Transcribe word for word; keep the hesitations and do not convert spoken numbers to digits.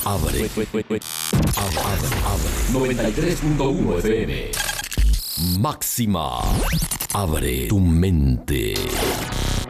Abre. Abre, abre, abre. noventa y tres punto uno F M. Máxima. Abre tu mente.